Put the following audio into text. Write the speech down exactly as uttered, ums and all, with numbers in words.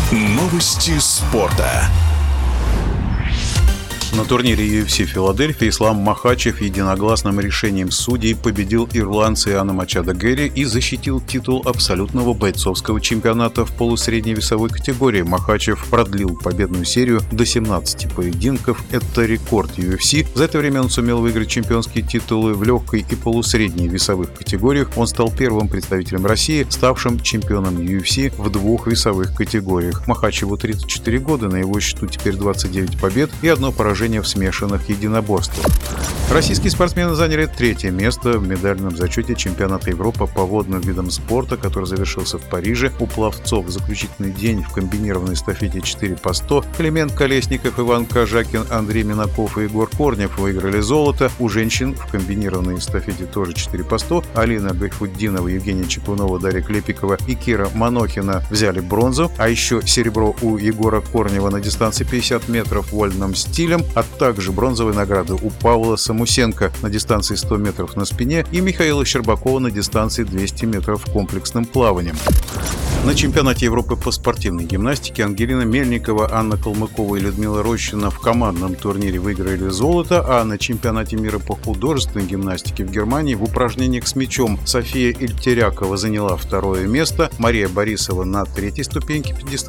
Новости спорта. На турнире ю эф си Филадельфия Ислам Махачев единогласным решением судей победил ирландца Иоанна Мачадо Герри и защитил титул абсолютного бойцовского чемпионата в полусредней весовой категории. Махачев продлил победную серию до семнадцати поединков. Это рекорд ю эф си. За это время он сумел выиграть чемпионские титулы в легкой и полусредней весовых категориях. Он стал первым представителем России, ставшим чемпионом ю эф си в двух весовых категориях. Махачеву тридцать четыре года, на его счету теперь двадцать девять побед и одно поражение в смешанных единоборствах. Российские спортсмены заняли третье место в медальном зачете чемпионата Европы по водным видам спорта, который завершился в Париже. У пловцов в заключительный день в комбинированной эстафете четыре по сто Климент Колесников, Иван Кожакин, Андрей Минаков и Егор Корнев выиграли золото. У женщин в комбинированной эстафете тоже четыре по сто Алина Байхутдинова, Евгения Чекунова, Дарья Клепикова и Кира Манохина взяли бронзу, а еще серебро у Егора Корнева на дистанции пятьдесят метров вольным стилем, а также бронзовые награды у Павла Самусенко на дистанции сто метров на спине и Михаила Щербакова на дистанции двести метров комплексным плаванием. На чемпионате Европы по спортивной гимнастике Ангелина Мельникова, Анна Калмыкова и Людмила Рощина в командном турнире выиграли золото, а на чемпионате мира по художественной гимнастике в Германии в упражнениях с мячом София Ильтерякова заняла второе место, Мария Борисова на третьей ступеньке пьедестала